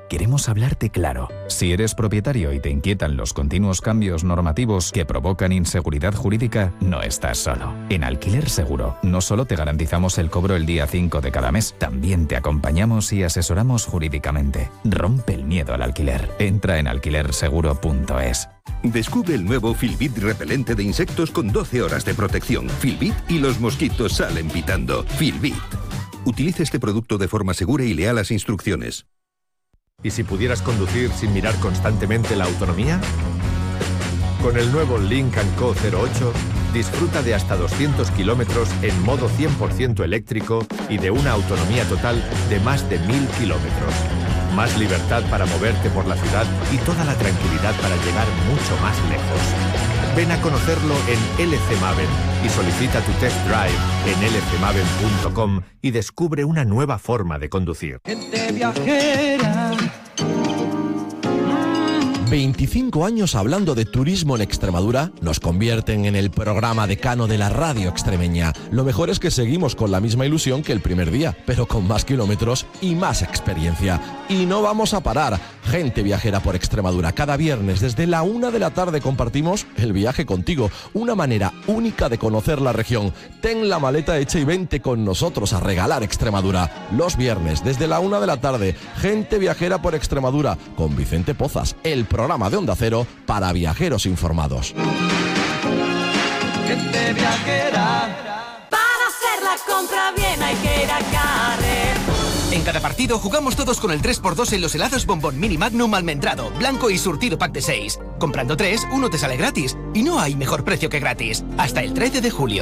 queremos hablarte claro. Si eres propietario y te inquietan los continuos cambios normativos que provocan inseguridad jurídica, no estás solo. En Alquiler Seguro, no solo te garantizamos el cobro el día 5 de cada mes, también te acompañamos y asesoramos jurídicamente. Rompe el miedo al alquiler. Entra en alquilerseguro.es. Descubre el nuevo Filbit repelente de insectos con 12 horas de protección. Filbit y los mosquitos salen pitando. Filbit. Utiliza este producto de forma segura y lea las instrucciones. ¿Y si pudieras conducir sin mirar constantemente la autonomía? Con el nuevo Lynk & Co 08, disfruta de hasta 200 kilómetros en modo 100% eléctrico y de una autonomía total de más de 1000 kilómetros. Más libertad para moverte por la ciudad y toda la tranquilidad para llegar mucho más lejos. Ven a conocerlo en LC Maven y solicita tu test drive en lcmaven.com y descubre una nueva forma de conducir. Gente viajera. 25 años hablando de turismo en Extremadura nos convierten en el programa decano de la radio extremeña. Lo mejor es que seguimos con la misma ilusión que el primer día, pero con más kilómetros y más experiencia. Y no vamos a parar. Gente viajera por Extremadura. Cada viernes desde la 1 de la tarde compartimos el viaje contigo. Una manera única de conocer la región. Ten la maleta hecha y vente con nosotros a regalar Extremadura. Los viernes desde la 1 de la tarde. Gente viajera por Extremadura con Vicente Pozas, el programa de Onda Cero para viajeros informados. Gente viajera. Para hacer la compra bien hay que ir a Carrer. En cada partido jugamos todos con el 3x2 en los helados Bombón Mini Magnum almendrado, blanco y surtido pack de 6. Comprando 3, uno te sale gratis. Y no hay mejor precio que gratis. Hasta el 13 de julio.